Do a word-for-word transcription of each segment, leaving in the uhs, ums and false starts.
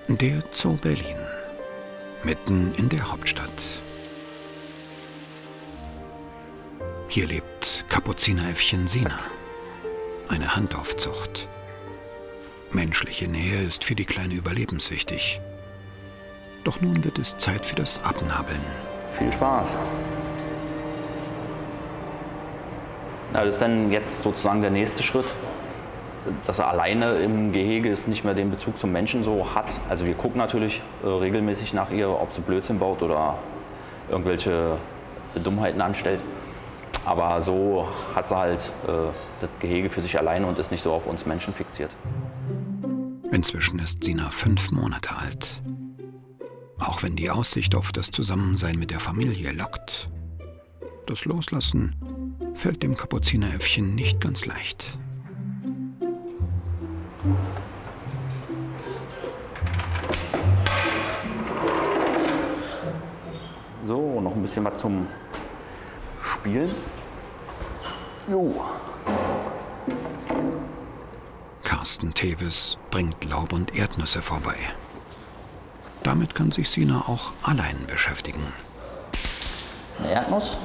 Der Zoo Berlin, mitten in der Hauptstadt. Hier lebt Kapuzineräffchen Sina, eine Handaufzucht. Menschliche Nähe ist für die Kleine überlebenswichtig. Doch nun wird es Zeit für das Abnabeln. Viel Spaß. Na, das ist dann jetzt sozusagen der nächste Schritt, dass er alleine im Gehege ist, nicht mehr den Bezug zum Menschen so hat. Also wir gucken natürlich äh, regelmäßig nach ihr, ob sie Blödsinn baut oder irgendwelche Dummheiten anstellt. Aber so hat sie halt äh, das Gehege für sich alleine und ist nicht so auf uns Menschen fixiert. Inzwischen ist Sina fünf Monate alt. Auch wenn die Aussicht auf das Zusammensein mit der Familie lockt, das Loslassen fällt dem Kapuzineräffchen nicht ganz leicht. So, noch ein bisschen was zum Spielen. Jo. Carsten Tevis bringt Laub und Erdnüsse vorbei. Damit kann sich Sina auch allein beschäftigen. Eine Erdnuss.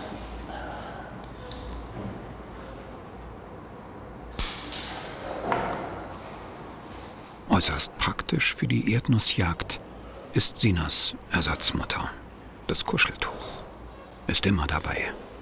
Äußerst praktisch für die Erdnussjagd ist Sinas Ersatzmutter. Das Kuscheltuch ist immer dabei.